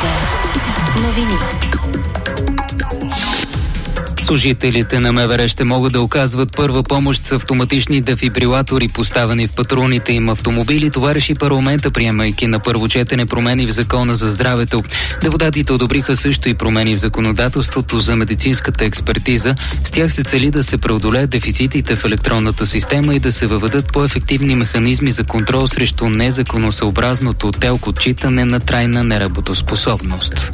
Новини. Служителите на МВР ще могат да оказват първа помощ с автоматични дефибрилатори, поставени в патрулните им автомобили. Това реши парламента, приемайки на първо четене промени в Закона за здравето. Депутатите одобриха също и промени в законодателството за медицинската експертиза. С тях се цели да се преодолеят дефицитите в електронната система и да се въведат по-ефективни механизми за контрол срещу незаконосъобразното ТЕЛК отчитане на трайна неработоспособност.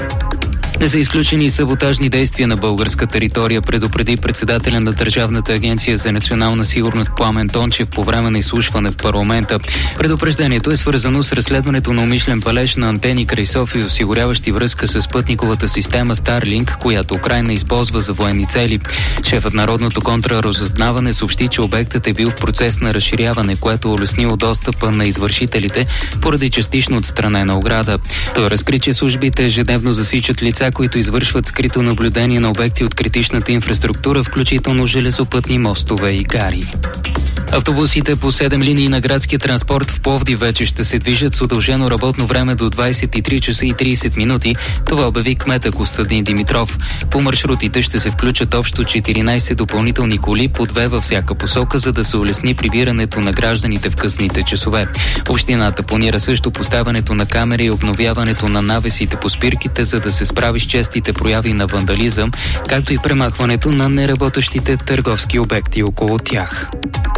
Не са изключени саботажни действия на българска територия, предупреди председателя на Държавната агенция за национална сигурност Пламен Тончев по време на изслушване в парламента. Предупреждението е свързано с разследването на умишлен палеж на антени край София, осигуряващи връзка с спътниковата система Starlink, която Украйна използва за военни цели. Шефът на Народното контраразузнаване съобщи, че обектът е бил в процес на разширяване, което улеснило достъпа на извършителите поради частично отстранена ограда. Той разкри, че службите ежедневно засичат лица, които извършват скрито наблюдение на обекти от критичната инфраструктура, включително железопътни мостове и гари. Автобусите по 7 линии на градския транспорт в Пловдив вече ще се движат с удължено работно време до 23 часа и 30 минути. Това обяви кмета Костадин Димитров. По маршрутите ще се включат общо 14 допълнителни коли, по 2 във всяка посока, за да се улесни прибирането на гражданите в късните часове. Общината планира също поставянето на камери и обновяването на навесите по спирките, за да се справи с честите прояви на вандализъм, както и премахването на неработещите търговски обекти около тях.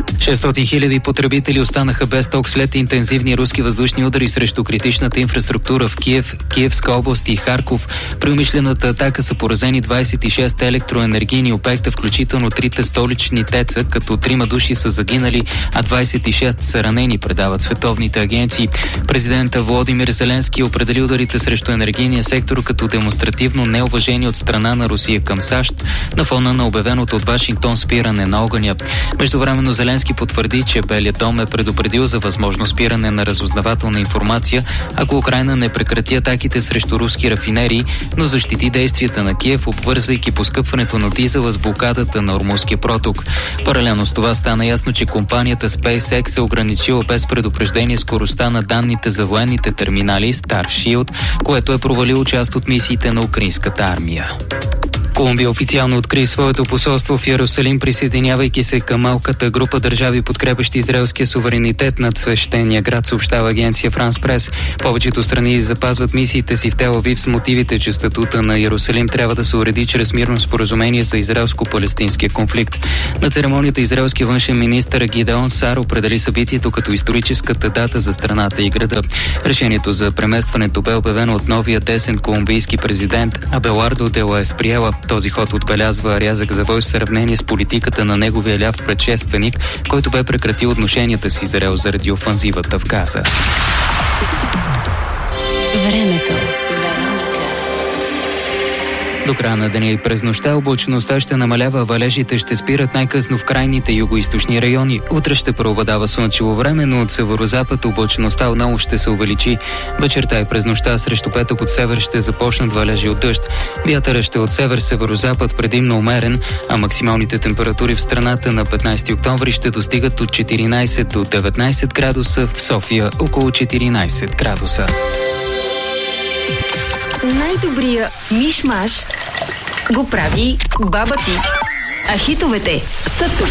600 хиляди потребители останаха без ток след интензивни руски въздушни удари срещу критичната инфраструктура в Киев, Киевска област и Харков. При умишлената атака са поразени 26 електроенергийни обекта, включително 3 столични ТЕЦ-а, като 3 души са загинали, а 26 са ранени, предават световните агенции. Президента Володимир Зеленски определи ударите срещу енергийния сектор като демонстративно неуважение от страна на Русия към САЩ на фона на обявеното от Вашингтон спиране на огъня. Междувременно Зеленски потвърди, че Белият дом е предупредил за възможно спиране на разузнавателна информация, ако Украйна не прекрати атаките срещу руски рафинерии, но защити действията на Киев, обвързвайки поскъпването на дизела с блокадата на Ормузския проток. Паралелно с това стана ясно, че компанията SpaceX е ограничила без предупреждение скоростта на данните за военните терминали Starship, което е провалило част от мисиите на украинската армия. Колумбия официално откри своето посолство в Йерусалим, присъединявайки се към малката група държави, подкрепящи израелския суверенитет над свещения град, съобщава агенция Франс Прес. Повечето страни запазват мисиите си в Тел Авив с мотивите, че статута на Йерусалим трябва да се уреди чрез мирно споразумение за израелско-палестинския конфликт. На церемонията израелски външен министър Гидеон Сар определи събитието като историческата дата за страната и града. Решението за преместването бе обявено от новия десен колумбийски президент Абелардо де ла Есприела. Този ход отбелязва рязък завой в сравнение с политиката на неговия ляв предшественик, който бе прекратил отношенията с Израел заради офанзивата в Газа. Времето. До края на деня и през нощта облачността ще намалява, валежите ще спират най-късно в крайните югоизточни райони. Утре ще преобладава слънчево време, но от северозапад облачността отново ще се увеличи. Вечерта и през нощта срещу петък от север ще започнат валежи от дъжд. Вятърът ще от север-северозапад предимно умерен, а максималните температури в страната на 15 октомври ще достигат от 14 до 19 градуса, в София около 14 градуса. Най-добрия миш-маш го прави баба ти. А хитовете са тук.